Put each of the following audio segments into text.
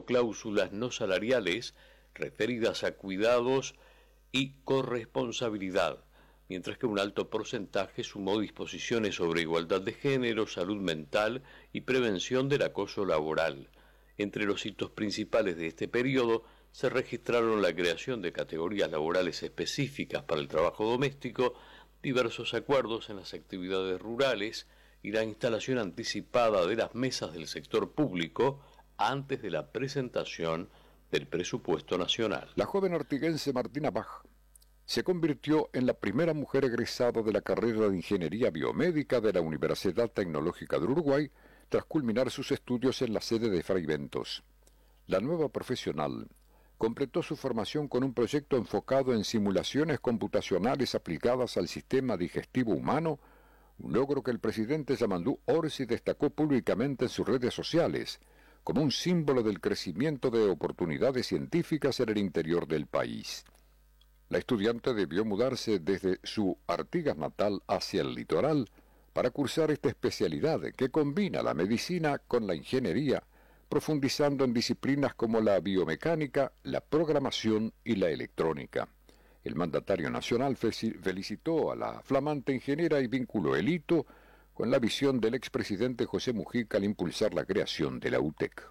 cláusulas no salariales referidas a cuidados y corresponsabilidad, mientras que un alto porcentaje sumó disposiciones sobre igualdad de género, salud mental y prevención del acoso laboral. Entre los hitos principales de este periodo se registraron la creación de categorías laborales específicas para el trabajo doméstico, diversos acuerdos en las actividades rurales y la instalación anticipada de las mesas del sector público antes de la presentación del presupuesto nacional. La joven ortiguense Martina Bach se convirtió en la primera mujer egresada de la carrera de Ingeniería Biomédica de la Universidad Tecnológica de Uruguay tras culminar sus estudios en la sede de Fray Bentos. La nueva profesional completó su formación con un proyecto enfocado en simulaciones computacionales aplicadas al sistema digestivo humano, un logro que el presidente Yamandú Orsi destacó públicamente en sus redes sociales como un símbolo del crecimiento de oportunidades científicas en el interior del país. La estudiante debió mudarse desde su Artigas natal hacia el litoral para cursar esta especialidad que combina la medicina con la ingeniería, profundizando en disciplinas como la biomecánica, la programación y la electrónica. El mandatario nacional felicitó a la flamante ingeniera y vinculó el hito con la visión del expresidente José Mujica al impulsar la creación de la UTEC.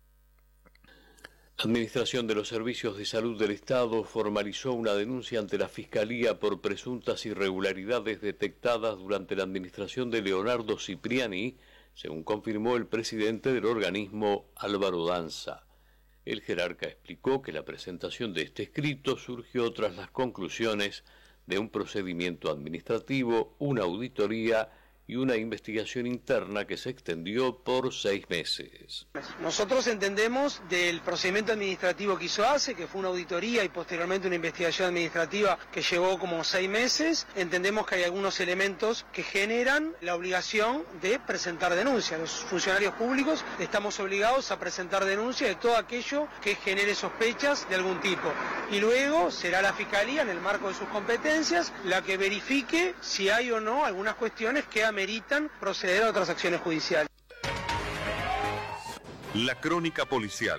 La Administración de los Servicios de Salud del Estado formalizó una denuncia ante la Fiscalía por presuntas irregularidades detectadas durante la administración de Leonardo Cipriani, según confirmó el presidente del organismo, Álvaro Danza. El jerarca explicó que la presentación de este escrito surgió tras las conclusiones de un procedimiento administrativo, una auditoría y una investigación interna que se extendió por 6 meses. Nosotros entendemos del procedimiento administrativo que hizo ACE, que fue una auditoría y posteriormente una investigación administrativa que llevó como 6 meses, entendemos que hay algunos elementos que generan la obligación de presentar denuncias. Los funcionarios públicos estamos obligados a presentar denuncias de todo aquello que genere sospechas de algún tipo. Y luego será la Fiscalía, en el marco de sus competencias, la que verifique si hay o no algunas cuestiones que ameritan proceder a otras acciones judiciales. La crónica policial.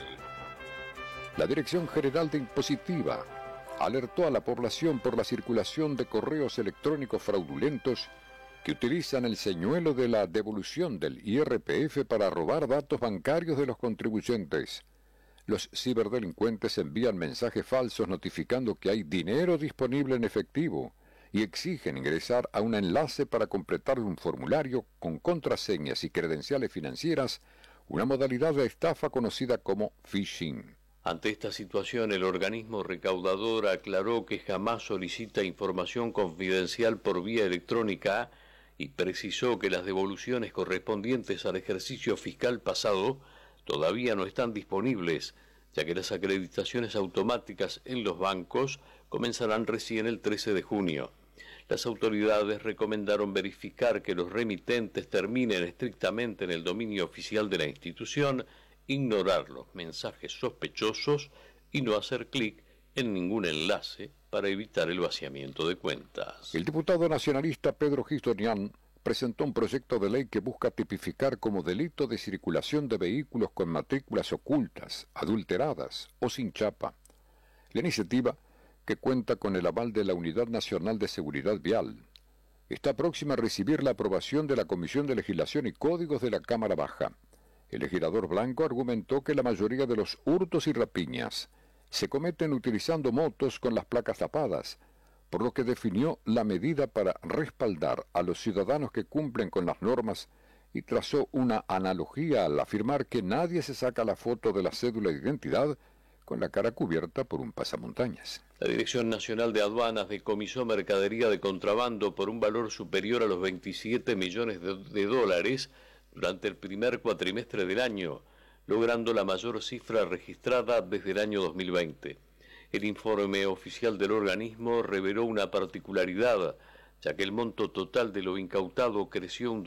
La Dirección General de Impositiva alertó a la población por la circulación de correos electrónicos fraudulentos que utilizan el señuelo de la devolución del IRPF para robar datos bancarios de los contribuyentes. Los ciberdelincuentes envían mensajes falsos notificando que hay dinero disponible en efectivo y exigen ingresar a un enlace para completar un formulario con contraseñas y credenciales financieras, una modalidad de estafa conocida como phishing. Ante esta situación, el organismo recaudador aclaró que jamás solicita información confidencial por vía electrónica y precisó que las devoluciones correspondientes al ejercicio fiscal pasado todavía no están disponibles, ya que las acreditaciones automáticas en los bancos comenzarán recién el 13 de junio. Las autoridades recomendaron verificar que los remitentes terminen estrictamente en el dominio oficial de la institución, ignorar los mensajes sospechosos y no hacer clic en ningún enlace para evitar el vaciamiento de cuentas. El diputado nacionalista Pedro Gistonian presentó un proyecto de ley que busca tipificar como delito de circulación de vehículos con matrículas ocultas, adulteradas o sin chapa. La iniciativa, que cuenta con el aval de la Unidad Nacional de Seguridad Vial, está próxima a recibir la aprobación de la Comisión de Legislación y Códigos de la Cámara Baja. El legislador Blanco argumentó que la mayoría de los hurtos y rapiñas se cometen utilizando motos con las placas tapadas, por lo que definió la medida para respaldar a los ciudadanos que cumplen con las normas y trazó una analogía al afirmar que nadie se saca la foto de la cédula de identidad con la cara cubierta por un pasamontañas. La Dirección Nacional de Aduanas decomisó mercadería de contrabando por un valor superior a los 27 millones de dólares durante el primer cuatrimestre del año, logrando la mayor cifra registrada desde el año 2020. El informe oficial del organismo reveló una particularidad, ya que el monto total de lo incautado creció un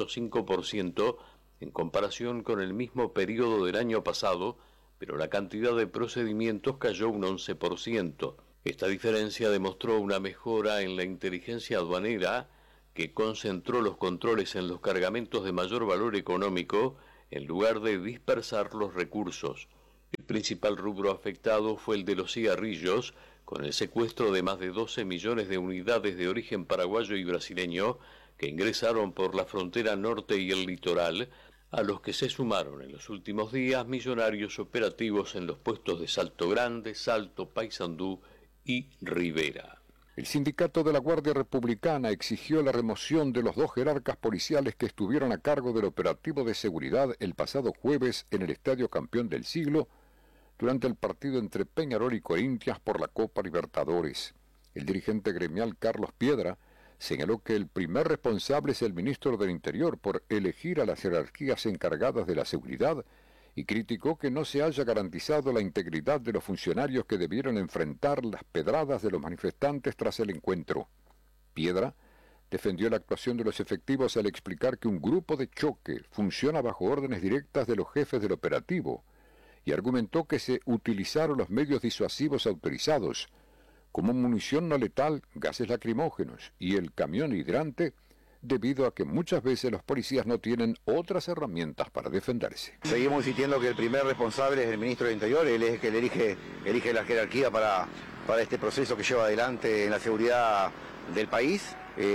205% en comparación con el mismo periodo del año pasado, pero la cantidad de procedimientos cayó un 11%. Esta diferencia demostró una mejora en la inteligencia aduanera, que concentró los controles en los cargamentos de mayor valor económico en lugar de dispersar los recursos. El principal rubro afectado fue el de los cigarrillos, con el secuestro de más de 12 millones de unidades de origen paraguayo y brasileño que ingresaron por la frontera norte y el litoral, a los que se sumaron en los últimos días millonarios operativos en los puestos de Salto Grande, Salto, Paysandú y Rivera. El sindicato de la Guardia Republicana exigió la remoción de los 2 jerarcas policiales que estuvieron a cargo del operativo de seguridad el pasado jueves en el Estadio Campeón del Siglo durante el partido entre Peñarol y Corinthians por la Copa Libertadores. El dirigente gremial Carlos Piedra señaló que el primer responsable es el ministro del Interior por elegir a las jerarquías encargadas de la seguridad y criticó que no se haya garantizado la integridad de los funcionarios que debieron enfrentar las pedradas de los manifestantes tras el encuentro. Piedra defendió la actuación de los efectivos al explicar que un grupo de choque funciona bajo órdenes directas de los jefes del operativo y argumentó que se utilizaron los medios disuasivos autorizados, como munición no letal, gases lacrimógenos y el camión hidrante, debido a que muchas veces los policías no tienen otras herramientas para defenderse. Seguimos insistiendo que el primer responsable es el ministro del Interior, él es el que elige la jerarquía para este proceso que lleva adelante en la seguridad del país.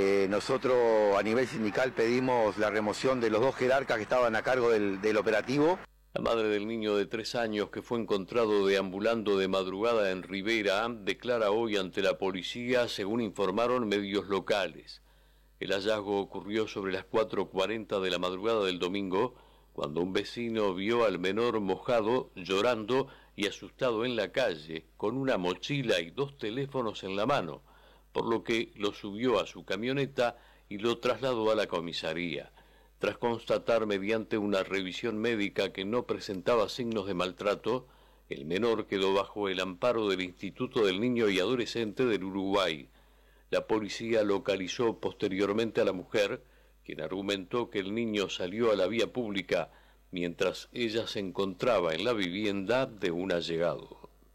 Nosotros a nivel sindical pedimos la remoción de los 2 jerarcas que estaban a cargo del operativo. La madre del niño de 3 años que fue encontrado deambulando de madrugada en Rivera declara hoy ante la policía, según informaron medios locales. El hallazgo ocurrió sobre las 4:40 de la madrugada del domingo, cuando un vecino vio al menor mojado, llorando y asustado en la calle, con una mochila y 2 teléfonos en la mano, por lo que lo subió a su camioneta y lo trasladó a la comisaría. Tras constatar mediante una revisión médica que no presentaba signos de maltrato, el menor quedó bajo el amparo del Instituto del Niño y Adolescente del Uruguay. La policía localizó posteriormente a la mujer, quien argumentó que el niño salió a la vía pública mientras ella se encontraba en la vivienda de un allegado.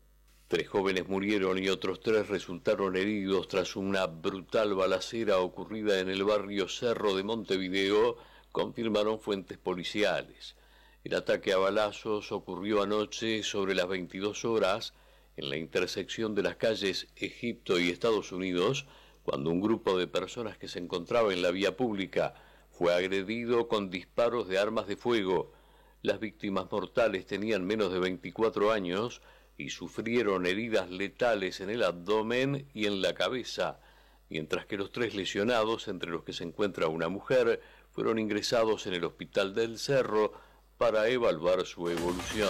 3 jóvenes murieron y otros 3 resultaron heridos tras una brutal balacera ocurrida en el barrio Cerro de Montevideo, confirmaron fuentes policiales. El ataque a balazos ocurrió anoche sobre las 22 horas en la intersección de las calles Egipto y Estados Unidos, cuando un grupo de personas que se encontraba en la vía pública fue agredido con disparos de armas de fuego. Las víctimas mortales tenían menos de 24 años y sufrieron heridas letales en el abdomen y en la cabeza, mientras que los 3 lesionados, entre los que se encuentra una mujer, fueron ingresados en el Hospital del Cerro para evaluar su evolución.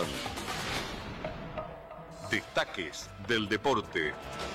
Destaques del deporte.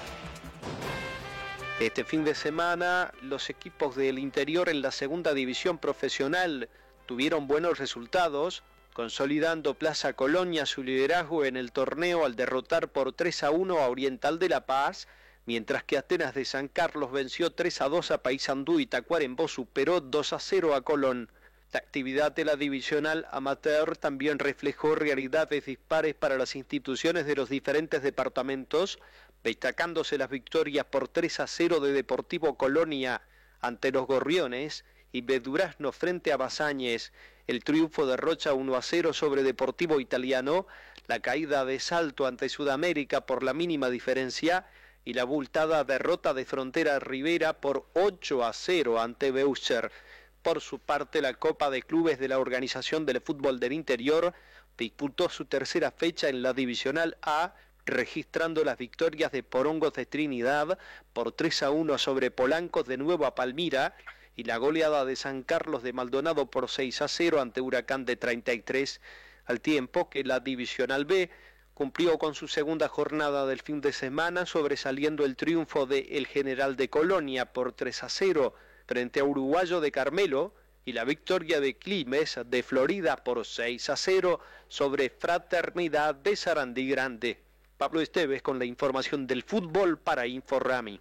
Este fin de semana, los equipos del Interior en la segunda división profesional tuvieron buenos resultados, consolidando Plaza Colonia su liderazgo en el torneo al derrotar por 3-1 a Oriental de La Paz, mientras que Atenas de San Carlos venció 3-2 a Paysandú y Tacuarembó superó 2-0 a Colón. La actividad de la divisional amateur también reflejó realidades dispares para las instituciones de los diferentes departamentos, destacándose las victorias por 3-0 de Deportivo Colonia ante los Gorriones y de Durazno frente a Basáñez, el triunfo de Rocha 1-0 sobre Deportivo Italiano, la caída de Salto ante Sudamérica por la mínima diferencia y la abultada derrota de Frontera Rivera por 8-0 ante Beucher. Por su parte, la Copa de Clubes de la Organización del Fútbol del Interior disputó su tercera fecha en la Divisional A, registrando las victorias de Porongos de Trinidad por 3-1 sobre Polancos de Nueva Palmira y la goleada de San Carlos de Maldonado por 6-0 ante Huracán de 33, al tiempo que la Divisional B cumplió con su segunda jornada del fin de semana, sobresaliendo el triunfo de El General de Colonia por 3-0 frente a Uruguayo de Carmelo y la victoria de Climes de Florida por 6-0 sobre Fraternidad de Sarandí Grande. Pablo Esteves con la información del fútbol para Inforrami.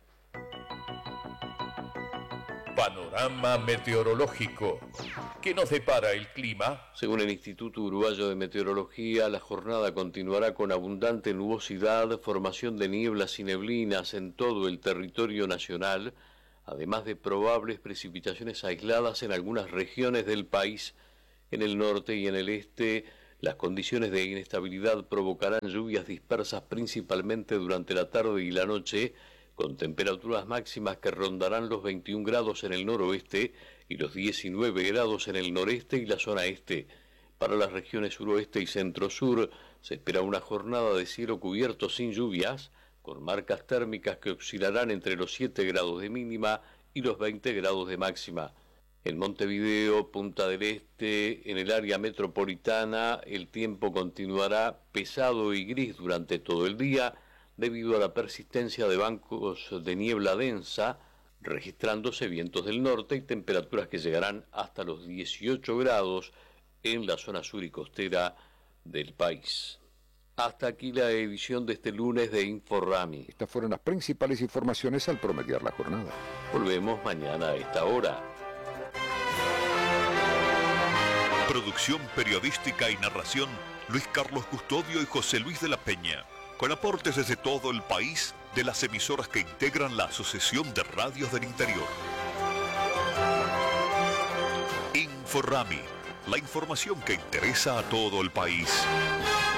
Panorama meteorológico. ¿Qué nos depara el clima? Según el Instituto Uruguayo de Meteorología, la jornada continuará con abundante nubosidad, formación de nieblas y neblinas en todo el territorio nacional, además de probables precipitaciones aisladas en algunas regiones del país. En el norte y en el este, Las condiciones de inestabilidad provocarán lluvias dispersas principalmente durante la tarde y la noche, con temperaturas máximas que rondarán los 21 grados en el noroeste y los 19 grados en el noreste y la zona este. Para las regiones suroeste y centro-sur se espera una jornada de cielo cubierto sin lluvias, con marcas térmicas que oscilarán entre los 7 grados de mínima y los 20 grados de máxima. En Montevideo, Punta del Este, en el área metropolitana, el tiempo continuará pesado y gris durante todo el día debido a la persistencia de bancos de niebla densa, registrándose vientos del norte y temperaturas que llegarán hasta los 18 grados en la zona sur y costera del país. Hasta aquí la edición de este lunes de InfoRami. Estas fueron las principales informaciones al promediar la jornada. Volvemos mañana a esta hora. Producción periodística y narración, Luis Carlos Custodio y José Luis de la Peña. Con aportes desde todo el país de las emisoras que integran la Asociación de Radios del Interior. InfoRami, la información que interesa a todo el país.